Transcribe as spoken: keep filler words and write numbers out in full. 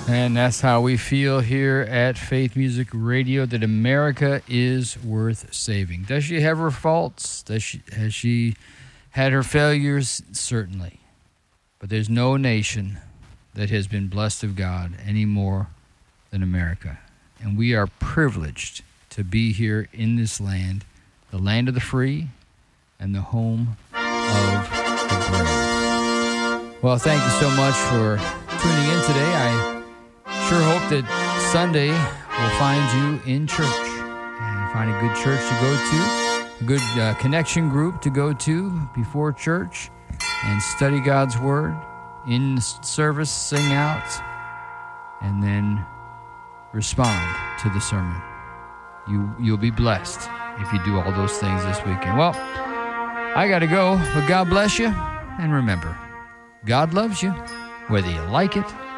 And that's how we feel here at Faith Music Radio, that America is worth saving. Does she have her faults? Does she, has she had her failures? Certainly. But there's no nation that has been blessed of God any more than America. And we are privileged to be here in this land, the land of the free and the home of the brave. Well, thank you so much for tuning in today. I sure hope that Sunday will find you in church and find a good church to go to, a good uh, connection group to go to before church, and study God's Word in service, sing out, and then respond to the sermon. You, you'll be blessed if you do all those things this weekend. Well, I got to go, but God bless you, and remember, God loves you, whether you like it